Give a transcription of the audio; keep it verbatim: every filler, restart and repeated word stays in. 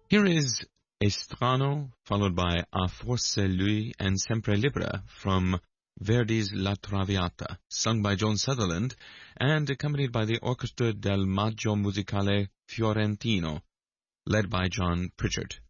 Here is Estrano, followed by A Forse Lui and Sempre Libera from Verdi's La Traviata, sung by Joan Sutherland and accompanied by the Orchestra del Maggio Musicale Fiorentino, led by John Pritchard.